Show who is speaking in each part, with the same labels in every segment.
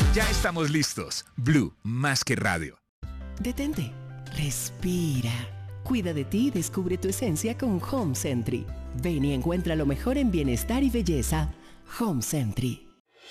Speaker 1: Ya estamos listos. Blue, más que radio.
Speaker 2: Detente, respira. Cuida de ti y descubre tu esencia con Home Sentry. Ven y encuentra lo mejor en bienestar y belleza. Home Sentry.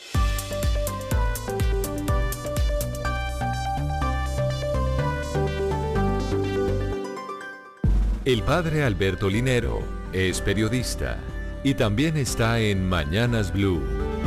Speaker 3: El padre Alberto Linero es periodista y también está en Mañanas Blue.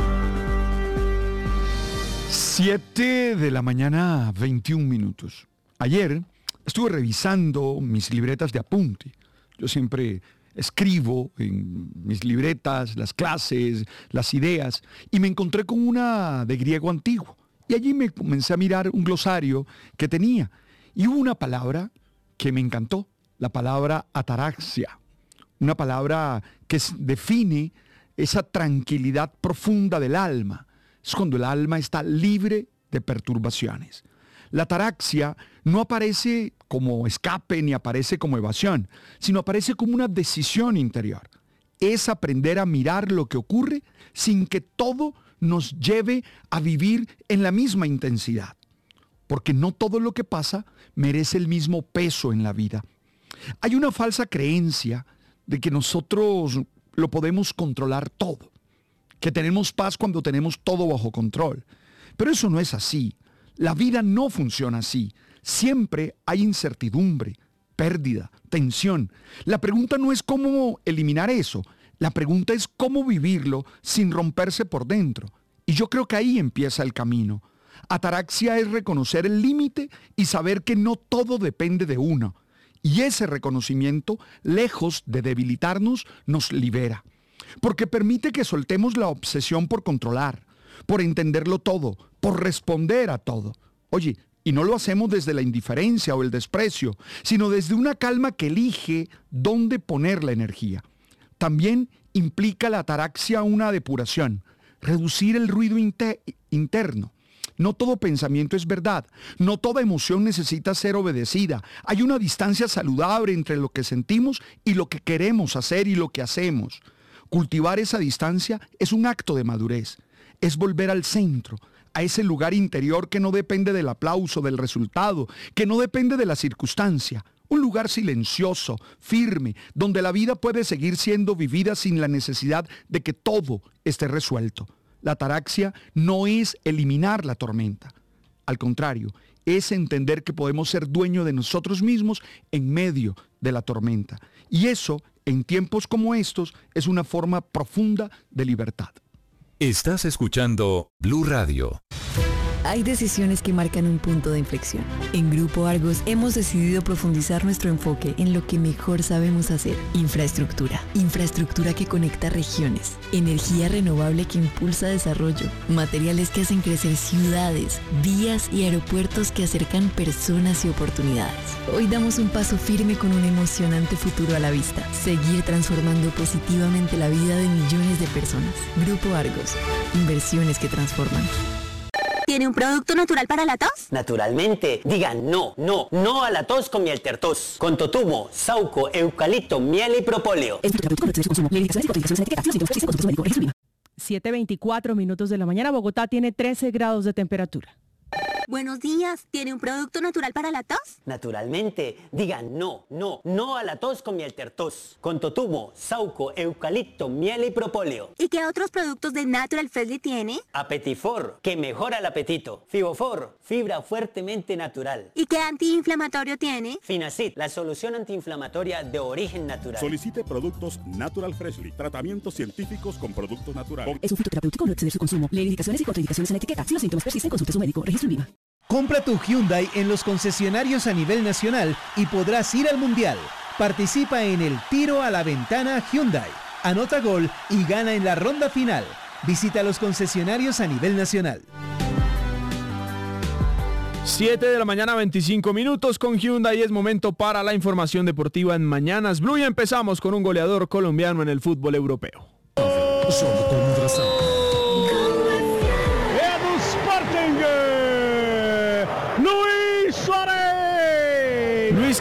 Speaker 4: 7 de la mañana, 21 minutos. Ayer estuve revisando mis libretas de apunte. Yo siempre escribo en mis libretas las clases, las ideas, y me encontré con una de griego antiguo. Y allí me comencé a mirar un glosario que tenía. Y hubo una palabra que me encantó, la palabra ataraxia. Una palabra que define esa tranquilidad profunda del alma. Es cuando el alma está libre de perturbaciones. La ataraxia no aparece como escape ni aparece como evasión, sino aparece como una decisión interior. Es aprender a mirar lo que ocurre sin que todo nos lleve a vivir en la misma intensidad. Porque no todo lo que pasa merece el mismo peso en la vida. Hay una falsa creencia de que nosotros lo podemos controlar todo, que tenemos paz cuando tenemos todo bajo control. Pero eso no es así. La vida no funciona así. Siempre hay incertidumbre, pérdida, tensión. La pregunta no es cómo eliminar eso. La pregunta es cómo vivirlo sin romperse por dentro. Y yo creo que ahí empieza el camino. Ataraxia es reconocer el límite y saber que no todo depende de uno. Y ese reconocimiento, lejos de debilitarnos, nos libera. Porque permite que soltemos la obsesión por controlar, por entenderlo todo, por responder a todo. Oye, y no lo hacemos desde la indiferencia o el desprecio, sino desde una calma que elige dónde poner la energía. También implica la ataraxia una depuración, reducir el ruido interno. No todo pensamiento es verdad, no toda emoción necesita ser obedecida. Hay una distancia saludable entre lo que sentimos y lo que queremos hacer y lo que hacemos. Cultivar esa distancia es un acto de madurez, es volver al centro, a ese lugar interior que no depende del aplauso, del resultado, que no depende de la circunstancia. Un lugar silencioso, firme, donde la vida puede seguir siendo vivida sin la necesidad de que todo esté resuelto. La ataraxia no es eliminar la tormenta. Al contrario, es entender que podemos ser dueños de nosotros mismos en medio de la tormenta. Y eso, en tiempos como estos, es una forma profunda de libertad.
Speaker 3: Estás escuchando Blue Radio.
Speaker 5: Hay decisiones que marcan un punto de inflexión. En Grupo Argos hemos decidido profundizar nuestro enfoque en lo que mejor sabemos hacer. Infraestructura. Infraestructura que conecta regiones. Energía renovable que impulsa desarrollo. Materiales que hacen crecer ciudades, vías y aeropuertos que acercan personas y oportunidades. Hoy damos un paso firme con un emocionante futuro a la vista. Seguir transformando positivamente la vida de millones de personas. Grupo Argos. Inversiones que transforman.
Speaker 6: ¿Tiene un producto natural para la tos?
Speaker 7: Naturalmente. Digan no a la tos con Mieltertos. Con totumo, sauco, eucalipto, miel y propóleo.
Speaker 8: 7:24 minutos de la mañana. Bogotá tiene 13 grados de temperatura.
Speaker 6: Buenos días. ¿Tiene un producto natural para la tos?
Speaker 7: Naturalmente. Digan no a la tos con Mieltertos. Con totumo, sauco, eucalipto, miel y propóleo.
Speaker 6: ¿Y qué otros productos de Natural Freshly tiene?
Speaker 7: Apetifor, que mejora el apetito. Fibofor, fibra fuertemente natural.
Speaker 6: ¿Y qué antiinflamatorio tiene?
Speaker 7: Finacid, la solución antiinflamatoria de origen natural.
Speaker 9: Solicite productos Natural Freshly. Tratamientos científicos con productos naturales.
Speaker 10: Es un fitoterapéutico, no exceder su consumo. Lee indicaciones y contraindicaciones en la etiqueta. Si los síntomas persisten, consulte a su médico. Registro INVIMA.
Speaker 11: Compra tu Hyundai en los concesionarios a nivel nacional y podrás ir al Mundial. Participa en el Tiro a la Ventana Hyundai. Anota gol y gana en la ronda final. Visita los concesionarios a nivel nacional.
Speaker 12: 7 de la mañana, 25 minutos con Hyundai. Es momento para la información deportiva en Mañanas Blue y empezamos con un goleador colombiano en el fútbol europeo.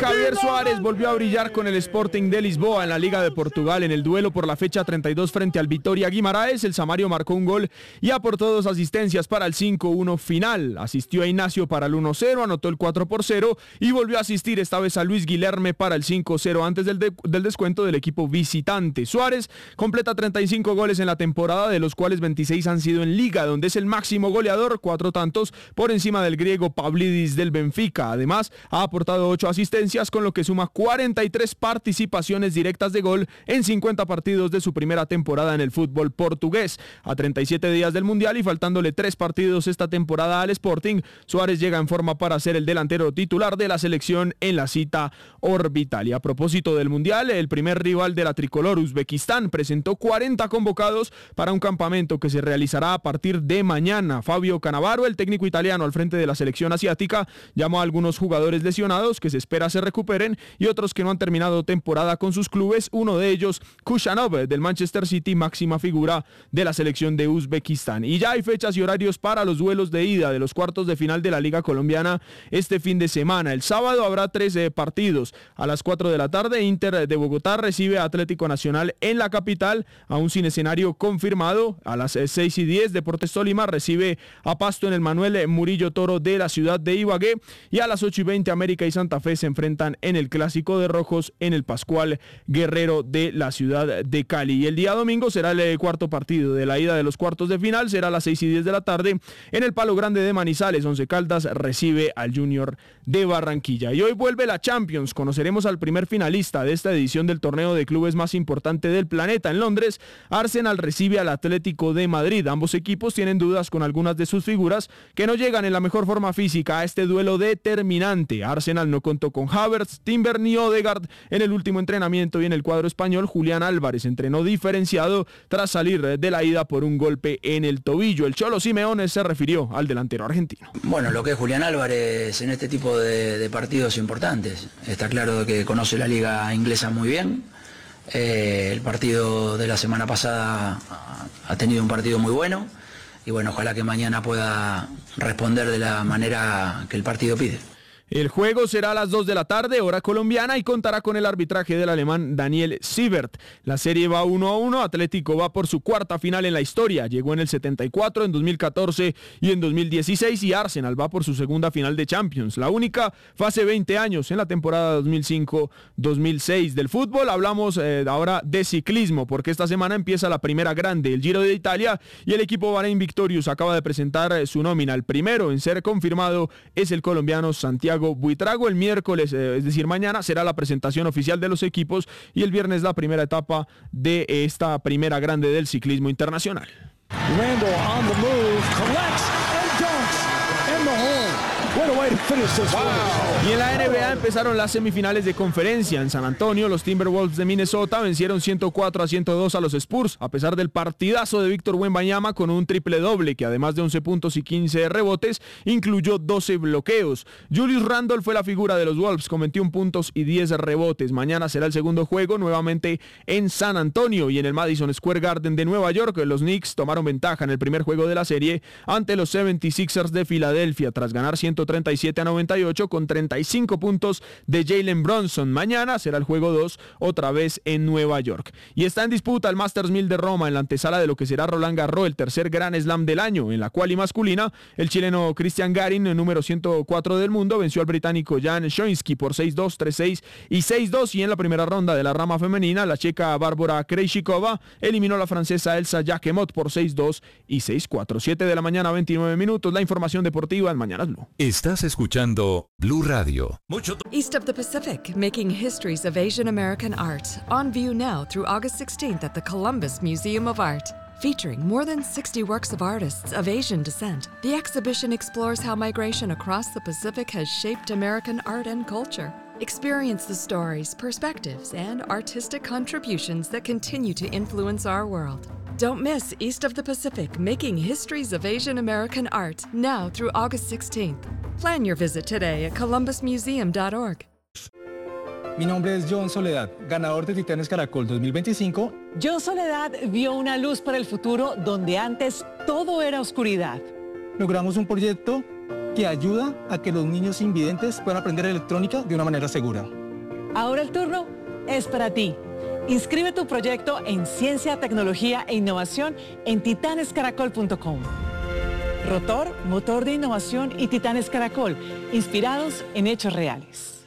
Speaker 12: Javier Suárez volvió a brillar con el Sporting de Lisboa en la Liga de Portugal en el duelo por la fecha 32 frente al Vitória Guimaraes. El samario marcó un gol y aportó 2 asistencias para el 5-1 final. Asistió a Ignacio para el 1-0, anotó el 4-0 y volvió a asistir esta vez a Luis Guilherme para el 5-0 antes del descuento del equipo visitante. Suárez completa 35 goles en la temporada, de los cuales 26 han sido en Liga, donde es el máximo goleador, 4 tantos por encima del griego Pavlidis del Benfica. Además, ha aportado 8 asistencias, con lo que suma 43 participaciones directas de gol en 50 partidos de su primera temporada en el fútbol portugués. A 37 días del Mundial y faltándole 3 partidos esta temporada al Sporting, Suárez llega en forma para ser el delantero titular de la selección en la cita orbital. Y a propósito del Mundial, el primer rival de la tricolor, Uzbekistán, presentó 40 convocados para un campamento que se realizará a partir de mañana. Fabio Cannavaro, el técnico italiano al frente de la selección asiática, llamó a algunos jugadores lesionados que se espera se recuperen y otros que no han terminado temporada con sus clubes, uno de ellos Kushanov del Manchester City, máxima figura de la selección de Uzbekistán. Y ya hay fechas y horarios para los duelos de ida de los cuartos de final de la Liga Colombiana este fin de semana. El sábado habrá 13 partidos. A las 4 de la tarde, Inter de Bogotá recibe a Atlético Nacional en la capital, aún sin escenario confirmado. A las 6:10, Deportes Tolima recibe a Pasto en el Manuel Murillo Toro de la ciudad de Ibagué, y a las 8:20 América y Santa Fe se enfrentan en el Clásico de Rojos en el Pascual Guerrero de la ciudad de Cali. Y el día domingo será el cuarto partido de la ida de los cuartos de final, será a las 6:10 de la tarde en el Palo Grande de Manizales. Once Caldas recibe al Junior de Barranquilla. Y hoy vuelve la Champions. Conoceremos al primer finalista de esta edición del torneo de clubes más importante del planeta. En Londres, Arsenal recibe al Atlético de Madrid. Ambos equipos tienen dudas con algunas de sus figuras que no llegan en la mejor forma física a este duelo determinante. Arsenal no contó con Havertz, Timber ni Odegaard en el último entrenamiento, y en el cuadro español Julián Álvarez entrenó diferenciado tras salir de la ida por un golpe en el tobillo. El Cholo Simeone se refirió al delantero argentino.
Speaker 13: Bueno, lo que es Julián Álvarez en este tipo de partidos importantes. Está claro que conoce la liga inglesa muy bien. El partido de la semana pasada ha tenido un partido muy bueno y bueno, ojalá que mañana pueda responder de la manera que el partido pide.
Speaker 12: El juego será a las 2 de la tarde, hora colombiana, y contará con el arbitraje del alemán Daniel Siebert. La serie va 1-1, Atlético va por su cuarta final en la historia. Llegó en el 74, en 2014 y en 2016, y Arsenal va por su segunda final de Champions. La única fue hace 20 años, en la temporada 2005-2006. Del fútbol hablamos ahora de ciclismo, porque esta semana empieza la primera grande, el Giro de Italia, y el equipo Bahrein Victorious acaba de presentar su nómina. El primero en ser confirmado es el colombiano Santiago Buitrago. El miércoles, es decir mañana, será la presentación oficial de los equipos, y el viernes la primera etapa de esta primera grande del ciclismo internacional.
Speaker 14: Randall on the move, collects and dunks, and the hole. What a way to finish this one.
Speaker 12: Y en la NBA empezaron las semifinales de conferencia. En San Antonio, los Timberwolves de Minnesota vencieron 104-102 a los Spurs, a pesar del partidazo de Víctor Wembanyama con un triple doble, que además de 11 puntos y 15 rebotes, incluyó 12 bloqueos. Julius Randle fue la figura de los Wolves, con 21 puntos y 10 rebotes. Mañana será el segundo juego, nuevamente en San Antonio, y en el Madison Square Garden de Nueva York, los Knicks tomaron ventaja en el primer juego de la serie ante los 76ers de Filadelfia, tras ganar 137-98 con 35 puntos de Jalen Brunson. Mañana será el juego 2, otra vez en Nueva York. Y está en disputa el Masters 1000 de Roma, en la antesala de lo que será Roland Garros, el tercer Grand Slam del año. En la quali masculina, el chileno Cristian Garin, el número 104 del mundo, venció al británico Jan Schoinski por 6-2, 3-6 y 6-2. Y en la primera ronda de la rama femenina, la checa Bárbara Krejcikova eliminó a la francesa Elsa Jacquemot por 6-2 y 6-4. 7 de la mañana, 29 minutos. La información deportiva en Mañanas Blue.
Speaker 3: Estás escuchando Blue Radio.
Speaker 15: East of the Pacific, making histories of Asian American art. On view now through August 16th at the Columbus Museum of Art. Featuring more than 60 works of artists of Asian descent, the exhibition explores how migration across the Pacific has shaped American art and culture. Experience the stories, perspectives, and artistic contributions that continue to influence our world. Don't miss East of the Pacific, Making Histories of Asian American Art, now through August 16th. Plan your visit today at columbusmuseum.org.
Speaker 16: Mi nombre es John Soledad, ganador de Titanes Caracol 2025.
Speaker 17: John Soledad vio una luz para el futuro donde antes todo era oscuridad.
Speaker 16: Logramos un proyecto que ayuda a que los niños invidentes puedan aprender electrónica de una manera segura.
Speaker 17: Ahora el turno es para ti. Inscribe tu proyecto en Ciencia, Tecnología e Innovación en titanescaracol.com. Rotor, motor de innovación y Titanes Caracol, inspirados en hechos reales.